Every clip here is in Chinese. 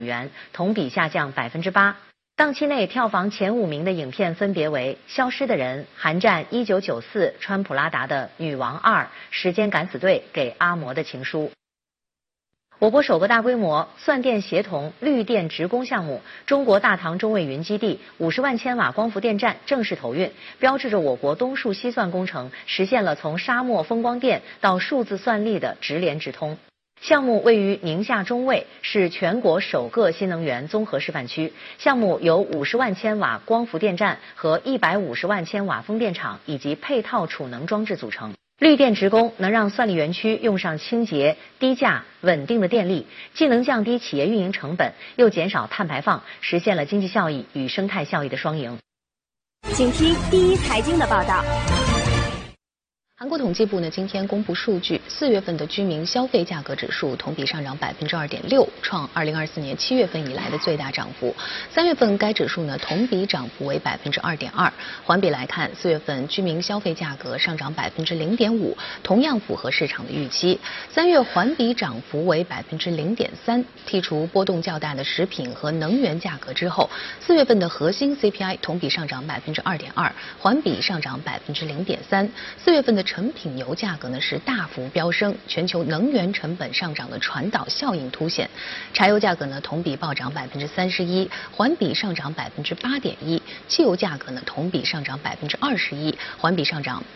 元，同比下降8%。档期内票房前5名的影片分别为《消失的人》、《寒战1994》、川普拉达的《女王2》、《时间敢死队》给阿嬷的情书。我国首个大规模算电协同绿电直供项目——中国大唐中卫云基地50万千瓦光伏电站正式投运，标志着我国东数西算工程实现了从沙漠风光电到数字算力的直联直通。项目位于宁夏中卫，是全国首个新能源综合示范区。项目由50万千瓦光伏电站和150万千瓦风电场以及配套储能装置组成。绿电直供能让算力园区用上清洁、低价、稳定的电力，既能降低企业运营成本，又减少碳排放，实现了经济效益与生态效益的双赢。 请听第一财经的报道。 韩国统计部今天公布数据，4月份的居民消费价格指数同比上涨2.6%，创2024年7月份以来的最大涨幅。3月份该指数同比涨幅为2.2%。环比来看，4月份居民消费价格上涨0.5%，同样符合市场的预期。3月环比涨幅为0.3%，剔除波动较大的食品和能源价格之后，4月份的核心 CPI 同比上涨2.2%，环比上涨0.3%。4月份的成品油价格是大幅飙升，全球能源成本上涨的传导效应凸显。柴油价格同比暴涨31%，环比上涨8.1%；汽油价格同比上涨21%，环比上涨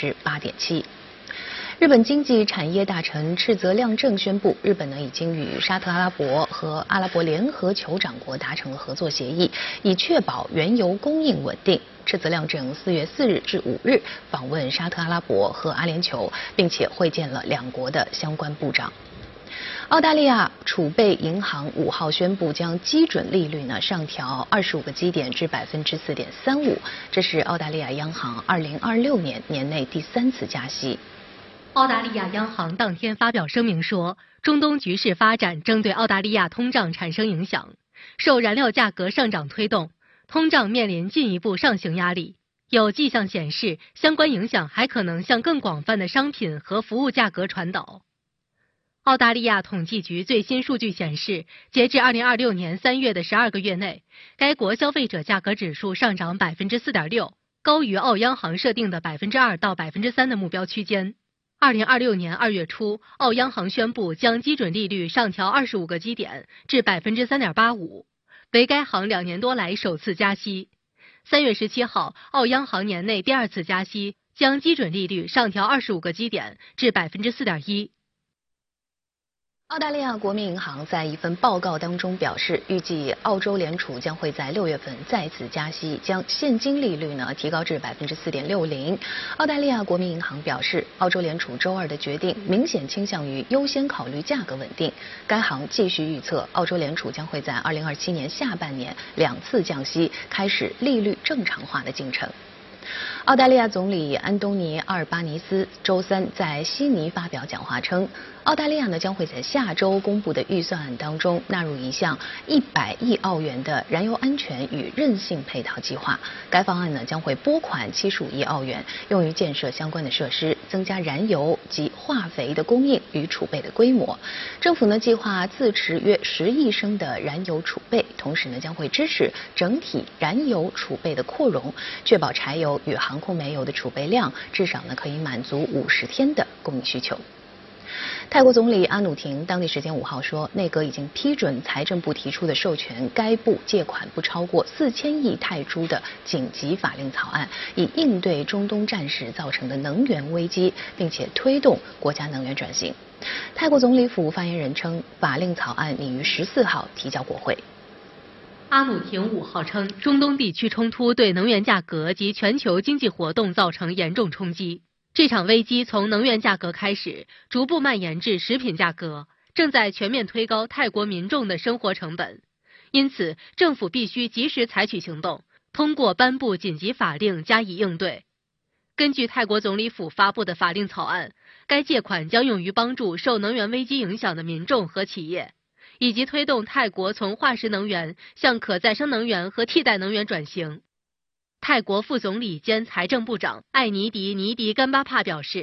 8.7%。日本经济产业大臣赤泽亮正宣布，日本已经与沙特阿拉伯和阿拉伯联合酋长国达成了合作协议，以确保原油供应稳定。赤泽亮正4月4日至5日访问沙特阿拉伯和阿联酋，并且会见了两国的相关部长。澳大利亚储备银行5号宣布将基准利率上调25个基点至4.35%，这是澳大利亚央行2026年年内第3次加息。 澳大利亚央行当天发表声明说，中东局势发展正对澳大利亚通胀产生影响，受燃料价格上涨推动，通胀面临进一步上行压力。有迹象显示，相关影响还可能向更广泛的商品和服务价格传导。澳大利亚统计局最新数据显示，截至2026年3月的12个月内，该国消费者价格指数上涨4.6%，高于澳央行设定的2%到3%的目标区间。2026年2月初，澳央行宣布将基准利率上调25个基点至3.85%，为该行2年多来首次加息。3月17号，澳央行年内第2次加息，将基准利率上调25个基点至4.1%。 澳大利亚国民银行在一份报告当中表示，预计澳洲联储将会在6月份再次加息，将现金利率提高至4.60%。澳大利亚国民银行表示，澳洲联储周二的决定明显倾向于优先考虑价格稳定。该行继续预测，澳洲联储将会在2027年下半年2次降息，开始利率正常化的进程。澳大利亚总理安东尼·阿尔巴尼斯周三在悉尼发表讲话称，澳大利亚将会在下周公布的预算案当中纳入一项100亿澳元的燃油安全与韧性配套计划。该方案将会拨款75亿澳元，用于建设相关的设施，增加燃油及化肥的供应与储备的规模。政府计划自持约10亿升的燃油储备，同时将会支持整体燃油储备的扩容，确保柴油与航空煤油的储备量至少可以满足50天的供应需求。泰国总理阿努廷当地时间5号说，内阁已经批准财政部提出的授权该部借款不超过4000亿泰铢的紧急法令草案，以应对中东战事造成的能源危机，并且推动国家能源转型。泰国总理府发言人称，法令草案拟于14号提交国会。 阿努廷5号称，中东地区冲突对能源价格及全球经济活动造成严重冲击。这场危机从能源价格开始，逐步蔓延至食品价格，正在全面推高泰国民众的生活成本。因此，政府必须及时采取行动，通过颁布紧急法令加以应对。根据泰国总理府发布的法令草案，该借款将用于帮助受能源危机影响的民众和企业，以及推动泰国从化石能源向可再生能源和替代能源转型。泰国副总理兼财政部长艾尼迪尼迪甘巴帕表示，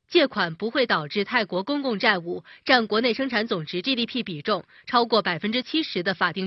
借款不会导致泰国公共债务占国内生产总值 GDP 比重超过70%的法定